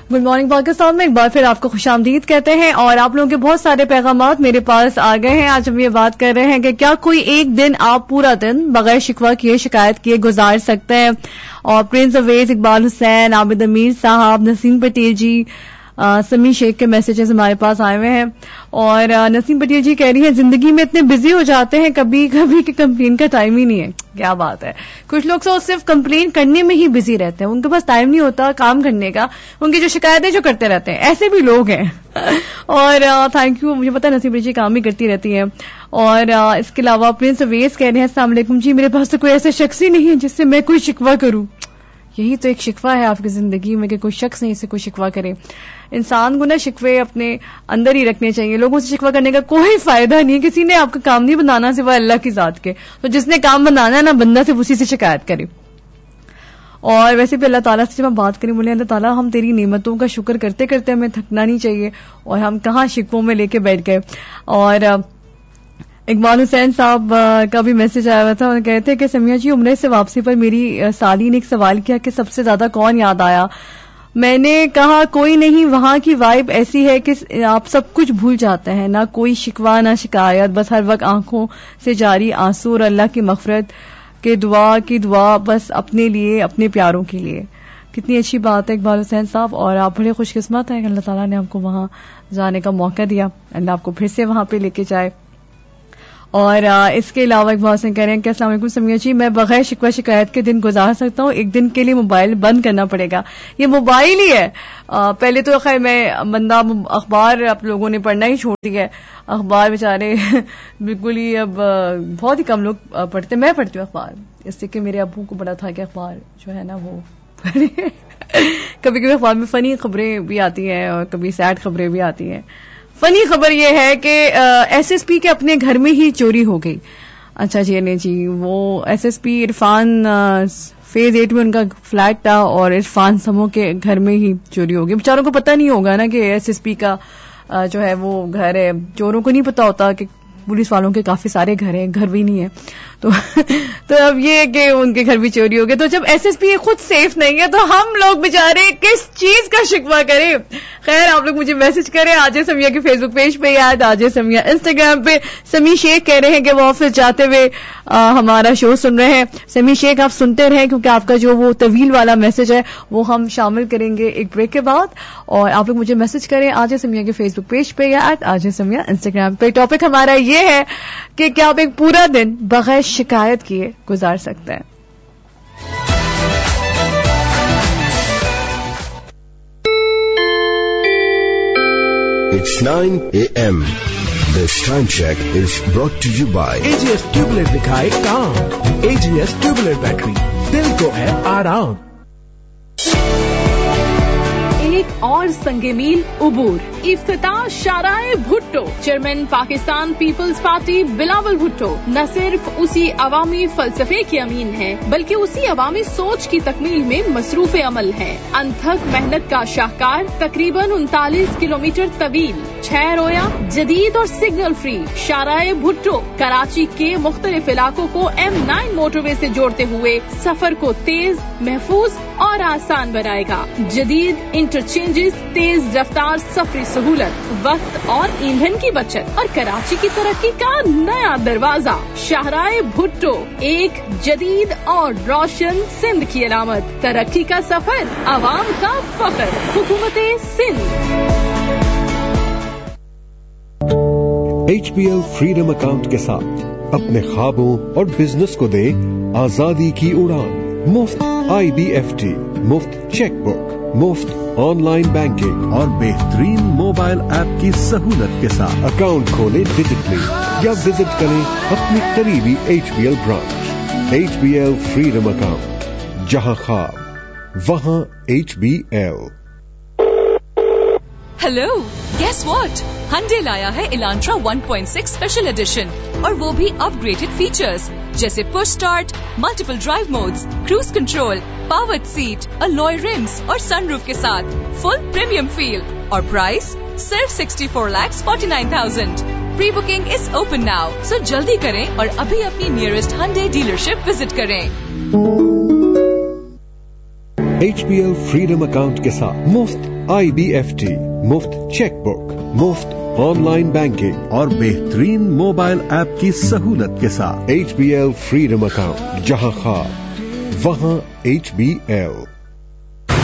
Good morning Pakistan میں ایک بار پھر آپ کو خوش آمدید کہتے ہیں, اور آپ لوگوں کے بہت سارے پیغامات میرے پاس آ گئے ہیں. آج ہم یہ بات کر رہے ہیں کہ کیا کوئی ایک دن آپ پورا دن بغیر شکوہ کیے, شکایت کیے گزار سکتے ہیں. اور پرنس اویز, اقبال حسین, عابد امیر صاحب, نسیم پٹیل جی, سمی شیخ کے میسیجز ہمارے پاس آئے ہوئے ہیں. اور نسیم پٹیل جی کہہ رہی ہیں زندگی میں اتنے بزی ہو جاتے ہیں کبھی کبھی کہ کمپلین کا ٹائم ہی نہیں ہے. کیا بات ہے, کچھ لوگ تو صرف کمپلین کرنے میں ہی بزی رہتے ہیں, ان کے پاس ٹائم نہیں ہوتا کام کرنے کا, ان کی جو شکایتیں جو کرتے رہتے ہیں, ایسے بھی لوگ ہیں. اور تھینک یو, مجھے پتا نسیم پٹیل جی کام ہی کرتی رہتی ہیں. اور اس کے علاوہ پرنس اویز کہہ رہے ہیں السلام علیکم جی, میرے پاس تو کوئی ایسا شخص ہی نہیں ہے جس سے میں کوئی شکوہ کروں. یہی تو ایک شکوہ ہے آپ کی زندگی میں کہ کوئی شخص نہیں سے کوئی شکوہ کرے. انسان کو نا شکوے اپنے اندر ہی رکھنے چاہیے, لوگوں سے شکوہ کرنے کا کوئی فائدہ نہیں ہے. کسی نے آپ کا کام نہیں بنانا سوائے اللہ کی ذات کے, تو جس نے کام بنانا ہے نا بندہ سے اسی سے شکایت کرے. اور ویسے بھی اللہ تعالیٰ سے جب ہم بات کریں بولے اللہ تعالیٰ ہم تیری نعمتوں کا شکر کرتے کرتے ہمیں تھکنا نہیں چاہیے, اور ہم کہاں شکووں میں لے کے بیٹھ گئے. اور اقبال حسین صاحب کا بھی میسج آیا ہوا تھا, انہوں کہتے ہیں کہ سمیہ جی عمرے سے واپسی پر میری سالی نے ایک سوال کیا کہ سب سے زیادہ کون یاد آیا. میں نے کہا کوئی نہیں, وہاں کی وائب ایسی ہے کہ آپ سب کچھ بھول جاتے ہیں, نہ کوئی شکوہ نہ شکایت, بس ہر وقت آنکھوں سے جاری آنسو اور اللہ کی مغفرت کے دعا بس اپنے لیے, اپنے پیاروں کے لیے. کتنی اچھی بات ہے اقبال حسین صاحب, اور آپ بڑے خوش قسمت ہیں کہ اللہ تعالیٰ نے آپ کو وہاں جانے کا موقع دیا. اللہ آپ کو پھر سے وہاں پہ لے کے جائے. اور اس کے علاوہ اقبال حسین کہہ رہے ہیں کہ السلام علیکم سمیہ جی, میں بغیر شکوہ شکایت کے دن گزار سکتا ہوں, ایک دن کے لیے موبائل بند کرنا پڑے گا. یہ موبائل ہی ہے. پہلے تو خیر میں بندہ اخبار آپ لوگوں نے پڑھنا ہی چھوڑ دیا ہے, اخبار بیچارے بالکل ہی اب بہت ہی کم لوگ پڑھتے. میں پڑھتی ہوں اخبار, اس سے کہ میرے ابو کو بڑا تھا کہ اخبار جو ہے نا وہ پڑھے. کبھی کبھی اخبار میں فنی خبریں بھی آتی ہیں اور کبھی سیڈ خبریں بھی آتی ہیں. فنی خبر یہ ہے کہ ایس ایس پی کے اپنے گھر میں ہی چوری ہو گئی. اچھا جی, وہ S S P Irfan phase 8 میں ان کا فلیٹ تھا, اور عرفان سمو کے گھر میں ہی چوری ہو گئی. بیچاروں کو پتہ نہیں ہوگا نا کہ ایس ایس پی کا جو ہے وہ گھر ہے. چوروں کو نہیں پتا ہوتا کہ پولیس والوں کے کافی سارے گھر ہیں, گھر بھی نہیں ہے. تو اب یہ کہ ان کے گھر بھی چوری ہو گئے. تو جب ایس ایس پی خود سیف نہیں ہے تو ہم لوگ بےچارے کس چیز کا شکوہ کریں. خیر آپ لوگ مجھے میسج کریں آج سمیہ کے فیس بک پیج پہ, یا آج سمیہ انسٹاگرام پہ. سمی شیخ کہہ رہے ہیں کہ وہ آفس جاتے ہوئے ہمارا شو سن رہے ہیں. سمی شیخ آپ سنتے رہیں, کیونکہ آپ کا جو وہ طویل والا میسج ہے وہ ہم شامل کریں گے ایک بریک کے بعد. اور آپ لوگ مجھے میسج کریں آج سمیہ کے فیس بک پیج پہ یا آج سمیہ انسٹاگرام پہ. ٹاپک ہمارا یہ ہے کہ کیا آپ ایک پورا دن بغیر شکایت کیے گزار سکتے ہیں. It's 9 a.m. This time check is brought to you by AGS tubelight दिखाए काम. AGS ट्यूबलाइट बैटरी, दिल को है आराम. ایک اور संगे मील उबूर. इफ्तिताह शाराए Bhutto. Chairman Pakistan peoples party Bilawal Bhutto न सिर्फ उसी अवामी फलसफे के अमीन है बल्कि उसी अवामी सोच की तकमील में मसरूफ अमल है. अनथक मेहनत का शाहकार, तकरीबन 39 किलोमीटर तवील, 6 रोया, जदीद और सिग्नल फ्री शाराए भुट्टो कराची के मुख्तलिफ इलाकों को M9 मोटरवे से जोड़ते हुए सफर को तेज, महफूज और आसान बनाएगा. जदीद इंटरचेंजेस, तेज रफ्तार सफरी सहूलत, वक्त और ईंधन की बचत और कराची की तरक्की का नया दरवाजा. शाहराए भुट्टो, एक जदीद और रोशन सिंध की अलामत. तरक्की का सफर, आवाम का फख्र. हुकूमत सिंध. HBL फ्रीडम अकाउंट के साथ अपने ख्वाबों और बिजनेस को दे आजादी की उड़ान. मुफ्त IBFT, मुफ्त चेकबुक, मुफ्त ऑनलाइन बैंकिंग और बेहतरीन मोबाइल ऐप की सहूलत के साथ अकाउंट खोलें डिजिटली या विजिट करें अपनी करीबी HBL branch. HBL freedom account, जहां ख्वाब वहां HBL. Hello, guess what? Hyundai लाया है Elantra 1.6 स्पेशल एडिशन, और वो भी अपग्रेडेड फीचर्स जैसे push start, multiple drive modes, cruise control, powered seat, alloy RIMS और सनरूफ के साथ फुल प्रीमियम फील. और प्राइस सिर्फ 64,49,000. Pre booking is open now, सो जल्दी करें और अभी अपनी नियरेस्ट Hyundai डीलरशिप विजिट करें. HBL फ्रीडम अकाउंट के साथ मुफ्त IBFT, मुफ्त चेक बुक, मुफ्त ऑनलाइन बैंकिंग और बेहतरीन मोबाइल ऐप की सहूलत के साथ HBL फ्रीडम अकाउंट, जहां ख्वाब वहां HBL।